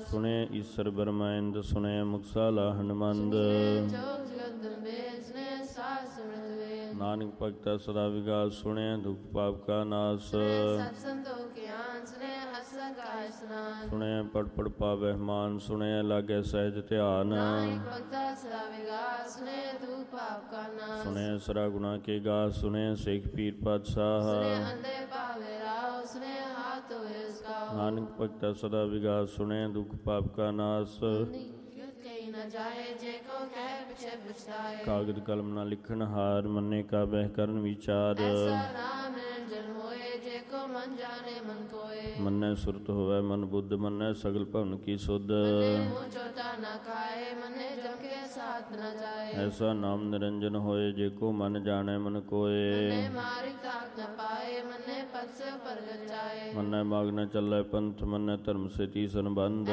ਸੁਣੇ ਈਸਰ ਬਰਮਾਇੰਦ ਸੁਣੇ ਮੁਕਸਾਲਾ ਹਨਮੰਦ ਨਾਨਕ ਭਗਤਾ ਸਦਾ ਵਿਗਾਸ ਸੁਣੇ ਦੁਖ ਪਾਪ ਕਾ ਨਾਸ ਸੁਣੇ ਪੜ ਪੜ ਪਾਵਹਿ ਮਾਨ ਸੁਣੇ ਲਾਗੇ ਸਹਿਜ ਧਿਆਨ ਸੁਣੇ ਸਰਾ ਗੁਣਾ ਕੇ ਗਾਸ ਸੁਣੇ ਸਿੱਖ ਪੀਰ ਪਾਤਸ਼ਾਹ ਨਾਨਕ ਭਗਤਾ ਸਦਾ ਵਿਗਾਸ ਸੁਣੇ ਦੁਖ ਪਾਪ ਕਾ ਨਾਸ ਕਾਗਦ ਕਲਮ ਨਾ ਲਿਖਣ ਹਾਰ ਮੰਨੇ ਕਾ ਬਹਿ ਕਰਨ ਵਿਚਾਰ ਮੰਨੈ ਸੁਰਤ ਹੋਵੈ ਮਨ ਬੁੱਧ ਮੰਨੈ ਸਗਲ ਭਵਨ ਕੀ ਸੁਧ ਐਸਾ ਨਾਮ ਨਿਰੰਜਨ ਹੋਏ ਜੇ ਕੋ ਮਨ ਜਾਣੈ ਮਨ ਕੋਏ ਮੰਨੈ ਮਾਗ ਨ ਚੱਲੈ ਪੰਥ ਮੰਨੈ ਧਰਮ ਸੇ ਤੀ ਸੰਬੰਧ